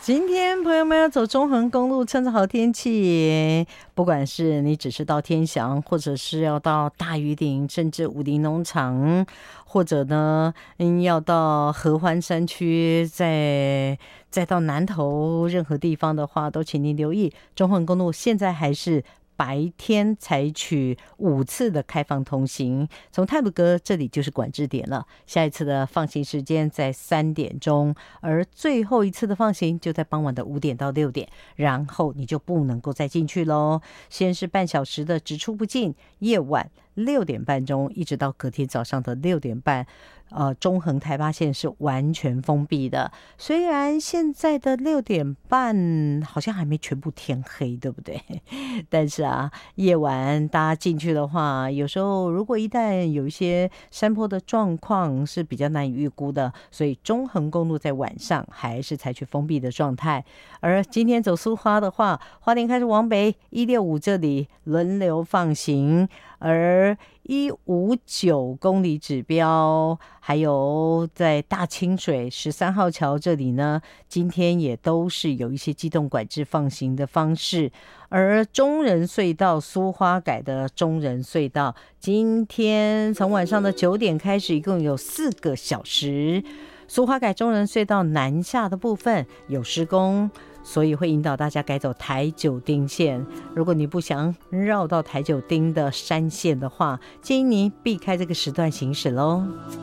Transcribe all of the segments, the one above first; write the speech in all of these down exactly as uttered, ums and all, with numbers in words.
今天朋友们要走中横公路，趁着好天气，不管是你只是到天祥，或者是要到大屿顶，甚至武林农场，或者呢嗯要到合欢山区，再再到南投任何地方的话，都请您留意中横公路现在还是白天采取五次的开放通行，从太鲁阁这里就是管制点了。下一次的放行时间在三点钟，而最后一次的放行就在傍晚的五点到六点，然后你就不能够再进去喽。先是半小时的只出不进，夜晚六点半钟一直到隔天早上的六点半。呃，中横台八线是完全封闭的，虽然现在的六点半好像还没全部天黑，对不对？但是啊，夜晚大家进去的话，有时候如果一旦有一些山坡的状况是比较难以预估的，所以中横公路在晚上还是采取封闭的状态。而今天走苏花的话，花莲开始往北一六五这里轮流放行，而一五九公里指标，还有在大清水十三号桥这里呢，今天也都是有一些机动管制放行的方式。而中人隧道苏花改的中人隧道，今天从晚上的九点开始，一共有四个小时。苏花改中人隧道南下的部分有施工，所以会引导大家改走台九丁线。如果你不想绕到台九丁的山线的话，建议你避开这个时段行驶咯。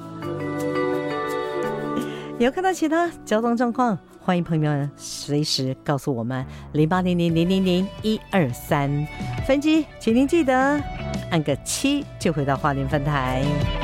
有看到其他交通状况，欢迎朋友们随时告诉我们零八零零零零零一二三分机，请您记得按个七就回到花莲分台。